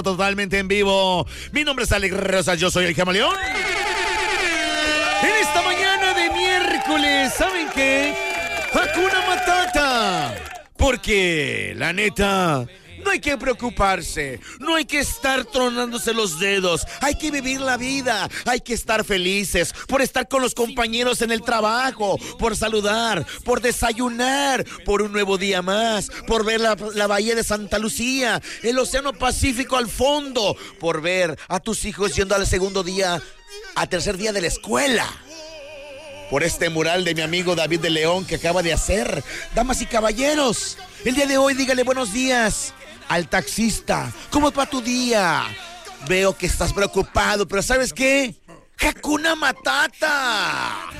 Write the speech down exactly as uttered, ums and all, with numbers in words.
Totalmente en vivo. Mi nombre es Alex Rosas, yo soy el Camaleón. En esta mañana de miércoles, ¿saben qué? Hakuna Matata. Porque, la neta, no hay que preocuparse, no hay que estar tronándose los dedos, hay que vivir la vida, hay que estar felices por estar con los compañeros en el trabajo, por saludar, por desayunar, por un nuevo día más, por ver la, la bahía de Santa Lucía, el océano Pacífico al fondo, por ver a tus hijos yendo al segundo día, al tercer día de la escuela. Por este mural de mi amigo David de León que acaba de hacer. Damas y caballeros, el día de hoy dígale buenos días al taxista. ¿Cómo va tu día? Veo que estás preocupado, pero ¿sabes qué? ¡Hakuna Matata!